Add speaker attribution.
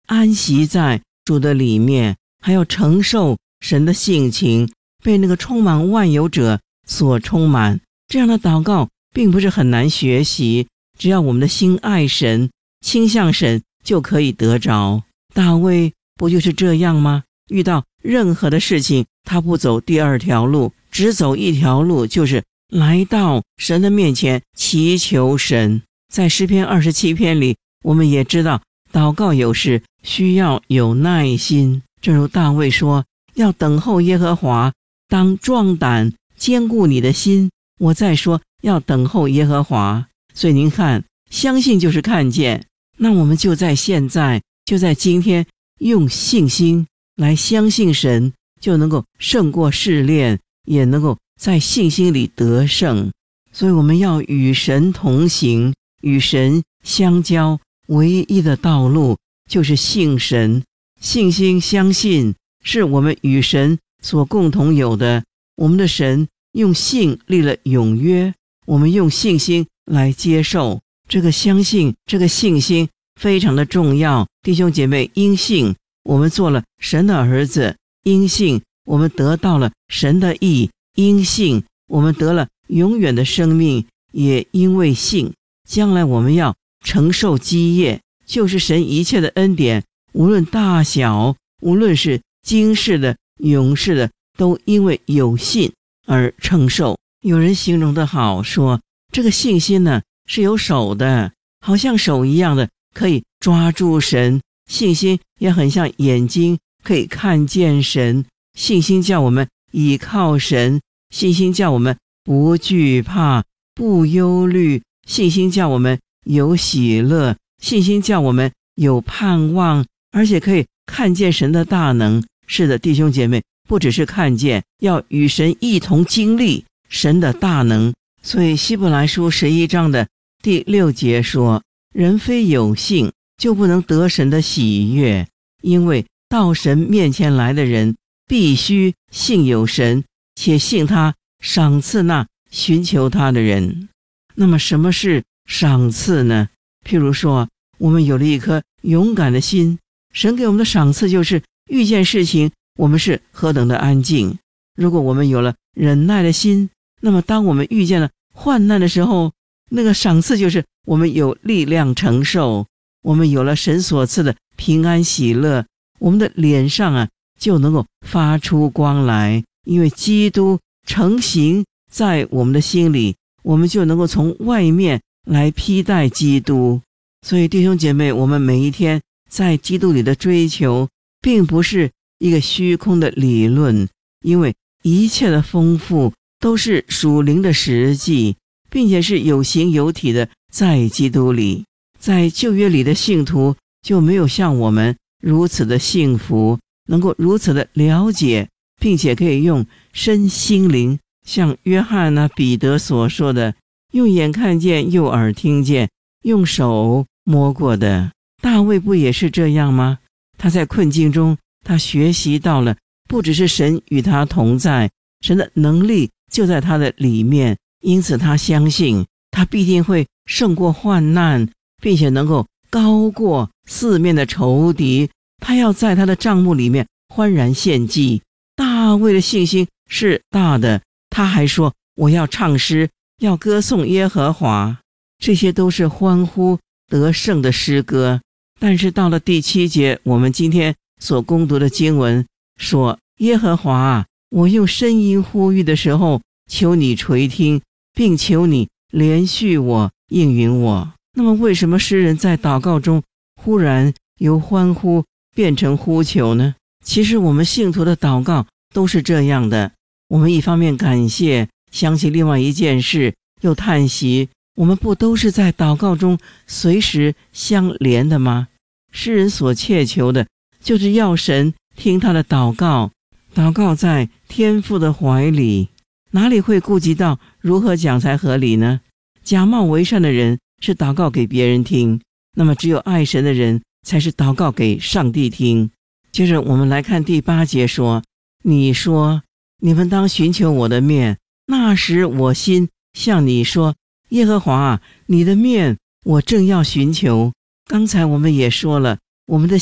Speaker 1: 安息在主的里面，还要承受神的性情，被那个充满万有者所充满。这样的祷告并不是很难学习，只要我们的心爱神，倾向神，就可以得着。大卫不就是这样吗？遇到任何的事情，他不走第二条路，只走一条路，就是来到神的面前祈求神。在诗篇27篇里，我们也知道祷告有时需要有耐心，正如大卫说，要等候耶和华，当壮胆，坚固你的心。我再说，要等候耶和华。所以您看，相信就是看见，那我们就在现在，就在今天，用信心来相信神，就能够胜过试炼，也能够在信心里得胜。所以我们要与神同行，与神相交，唯一的道路就是信神。信心相信是我们与神所共同有的，我们的神用信立了永约，我们用信心来接受。这个相信，这个信心非常的重要。弟兄姐妹，因信我们做了神的儿子，因信我们得到了神的义，因信我们得了永远的生命，也因为信，将来我们要承受基业，就是神一切的恩典，无论大小，无论是今世的永世的，都因为有信而承受。有人形容得好，说这个信心呢是有手的，好像手一样的可以抓住神，信心也很像眼睛，可以看见神。信心叫我们倚靠神，信心叫我们不惧怕，不忧虑，信心叫我们有喜乐，信心叫我们有盼望，而且可以看见神的大能。是的，弟兄姐妹，不只是看见，要与神一同经历神的大能。所以希伯来书11章的第6节说，人非有信，就不能得神的喜悦，因为到神面前来的人，必须信有神，且信他赏赐那寻求他的人。那么什么是赏赐呢？譬如说，我们有了一颗勇敢的心，神给我们的赏赐就是遇见事情我们是何等的安静。如果我们有了忍耐的心，那么当我们遇见了患难的时候，那个赏赐就是我们有力量承受。我们有了神所赐的平安喜乐，我们的脸上就能够发出光来，因为基督成形在我们的心里，我们就能够从外面来披戴基督。所以弟兄姐妹，我们每一天在基督里的追求并不是一个虚空的理论，因为一切的丰富都是属灵的实际，并且是有形有体的在基督里。在旧约里的信徒就没有像我们如此的幸福，能够如此的了解，并且可以用身心灵，像约翰彼得所说的，用眼看见，用耳听见，用手摸过的。大卫不也是这样吗？他在困境中，他学习到了不只是神与他同在，神的能力就在他的里面，因此他相信他必定会胜过患难，并且能够高过四面的仇敌。他要在他的帐幕里面欢然献祭。大卫的信心是大的，他还说，我要唱诗，要歌颂耶和华。这些都是欢呼得胜的诗歌。但是到了第7节，我们今天所攻读的经文说，耶和华我用声音呼吁的时候，求你垂听，并求你连续我，应允我。那么为什么诗人在祷告中忽然由欢呼变成呼求呢？其实我们信徒的祷告都是这样的，我们一方面感谢，想起另外一件事又叹息，我们不都是在祷告中随时相连的吗？诗人所切求的就是要神听他的祷告，祷告在天父的怀里，哪里会顾及到如何讲才合理呢？假冒为善的人是祷告给别人听，那么只有爱神的人才是祷告给上帝听。接着我们来看第8节说，你说你们当寻求我的面，那时我心向你说，耶和华你的面我正要寻求。刚才我们也说了，我们的